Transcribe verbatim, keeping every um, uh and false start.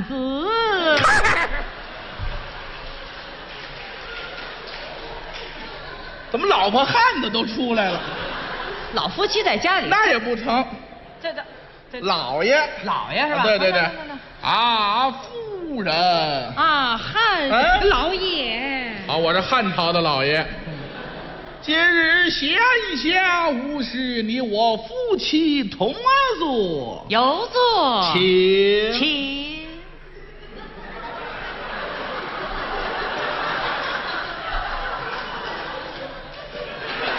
子。 怎么老婆汉子都出来了？ 老夫妻在家里， 那也不成。 这这这老爷， 老爷是吧？ 对对对那那那那啊，夫人啊，汉哎老爷。 啊，我是汉朝的老爷。今日闲暇无事，你我夫妻同坐， 有座， 请请。